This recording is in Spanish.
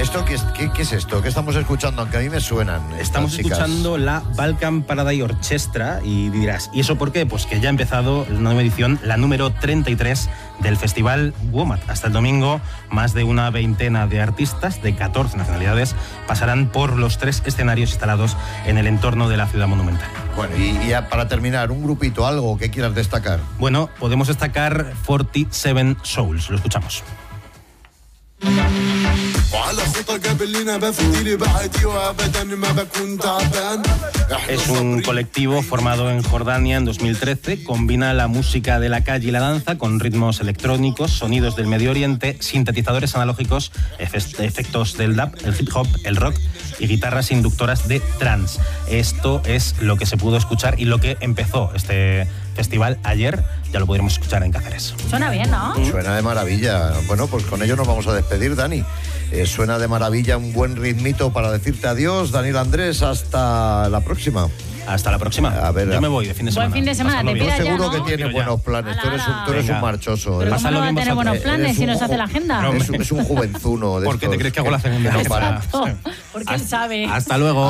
¿Esto qué es esto? ¿Qué estamos escuchando? Aunque a mí me suenan. Estamos escuchando la Balkan Paradise Orchestra y dirás, ¿y eso por qué? Pues que ya ha empezado la nueva edición, la número 33 del Festival WOMAD. Hasta el domingo, más de una veintena de artistas de 14 nacionalidades pasarán por los 3 escenarios instalados en el entorno de la ciudad monumental. Bueno, y ya para terminar, un grupito, algo que quieras destacar. Bueno, podemos destacar 47 Souls, lo escuchamos. Es un colectivo formado en Jordania en 2013, combina la música de la calle y la danza con ritmos electrónicos, sonidos del Medio Oriente, sintetizadores analógicos, efectos del dub, el hip hop, el rock y guitarras inductoras de trance. Esto es lo que se pudo escuchar y lo que empezó este festival ayer, ya lo podremos escuchar en Cáceres. Suena bien, ¿no? Suena de maravilla. Bueno, pues con ello nos vamos a despedir, Dani. Suena de maravilla, un buen ritmito para decirte adiós. Daniel Andrés, hasta la próxima. Hasta la próxima. A ver, yo me voy de fin de semana. Buen fin de semana, te pidas ya, seguro ¿no? que tienes buenos planes. Tú eres un marchoso. Pero ¿cómo no va a tener buenos planes si nos hace la agenda? Es un juvenzuno. Porque te crees que hago la segunda. No para. Porque él sabe. Hasta luego.